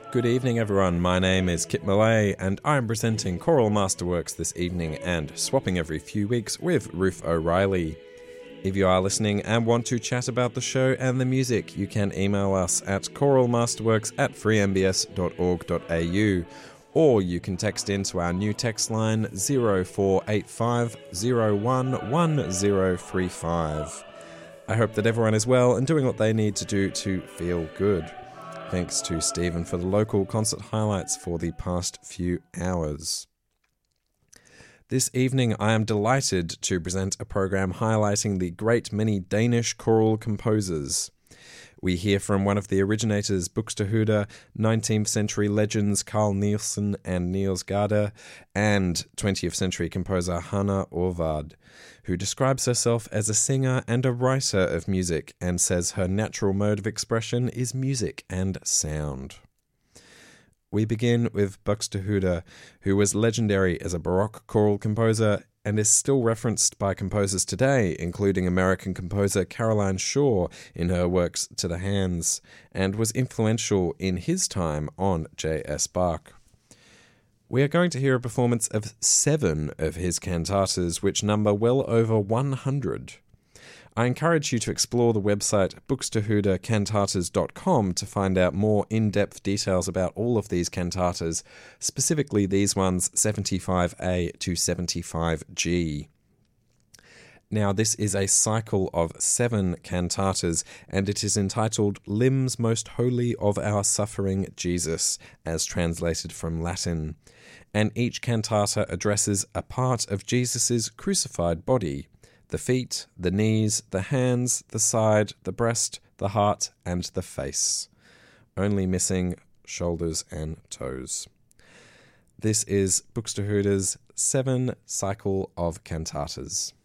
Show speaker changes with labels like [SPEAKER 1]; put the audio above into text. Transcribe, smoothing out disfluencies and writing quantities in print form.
[SPEAKER 1] Good evening, everyone. My name is Kit Millay, and I'm presenting Choral Masterworks this evening and swapping every few weeks with Ruth O'Reilly. If you are listening and want to chat about the show and the music, you can email us at choralmasterworks@freembs.org.au, or you can text into our new text line 0485 011035. I hope that everyone is well and doing what they need to do to feel good. Thanks to Stephen for the local concert highlights for the past few hours. This evening I am delighted to present a program highlighting the great many Danish choral composers. We hear from one of the originators, Buxtehude, 19th century legends Carl Nielsen and Niels Gade, and 20th century composer Hanna Orvad, who describes herself as a singer and a writer of music and says her natural mode of expression is music and sound. We begin with Buxtehude, who was legendary as a Baroque choral composer and is still referenced by composers today, including American composer Caroline Shaw in her works To the Hands, and was influential in his time on J.S. Bach. We are going to hear a performance of 7 of his cantatas, which number well over 100. I encourage you to explore the website buxtehudecantatas.com to find out more in-depth details about all of these cantatas, specifically these ones 75A to 75G. Now, this is a cycle of 7 cantatas, and it is entitled Limbs Most Holy of Our Suffering Jesus, as translated from Latin. And each cantata addresses a part of Jesus' crucified body: the feet, the knees, the hands, the side, the breast, the heart, and the face. Only missing shoulders and toes. This is Buxtehude's 7 cycle of cantatas.